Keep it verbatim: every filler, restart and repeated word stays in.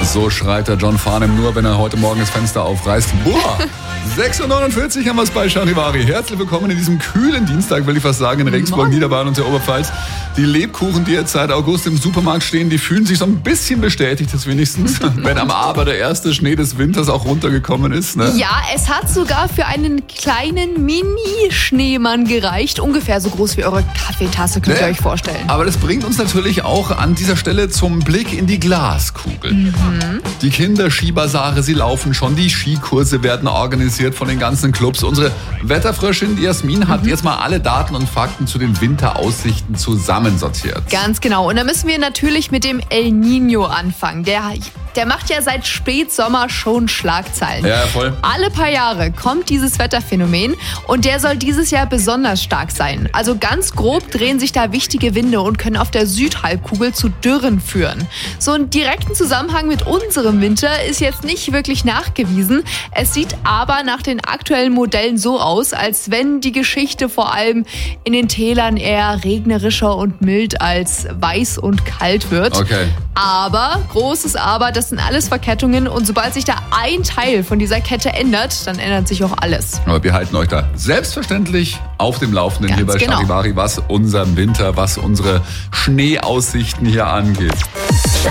So schreit der John Farnham nur, wenn er heute Morgen das Fenster aufreißt. Boah! sechs Uhr neunundvierzig haben wir es bei Charivari. Herzlich willkommen in diesem kühlen Dienstag, will ich fast sagen, in Regensburg, Morgen. Niederbayern und der Oberpfalz. Die Lebkuchen, die jetzt seit August im Supermarkt stehen, die fühlen sich so ein bisschen bestätigt, das wenigstens, wenn am Abend der erste Schnee des Winters auch runtergekommen ist. Ne? Ja, es hat sogar für einen kleinen Mini-Schneemann gereicht. Ungefähr so groß wie eure Kaffeetasse, könnt ihr Ne? euch vorstellen. Aber das bringt uns natürlich auch an dieser Stelle zum Blick in die Glaskugel. Mhm. Die Kinderskibasare, sie laufen schon, die Skikurse werden organisiert von den ganzen Clubs. Unsere Wetterfröschin die Jasmin hat Mhm. jetzt mal alle Daten und Fakten zu den Winteraussichten zusammensortiert. Ganz genau. Und da müssen wir natürlich mit dem El Niño anfangen. Der, der macht ja seit Spätsommer schon Schlagzeilen. Ja, voll. Alle paar Jahre kommt dieses Wetterphänomen und der soll dieses Jahr besonders stark sein. Also ganz grob drehen sich da wichtige Winde und können auf der Südhalbkugel zu Dürren führen. So einen direkten Zusammenhang mit unserem Winter ist jetzt nicht wirklich nachgewiesen. Es sieht aber nach den aktuellen Modellen so aus, als wenn die Geschichte vor allem in den Tälern eher regnerischer und mild als weiß und kalt wird. Okay. Aber, großes Aber, das sind alles Verkettungen und sobald sich da ein Teil von dieser Kette ändert, dann ändert sich auch alles. Aber wir halten euch da selbstverständlich auf dem Laufenden hier Ganz bei genau. Charivari, was unseren Winter, was unsere Schneeaussichten hier angeht.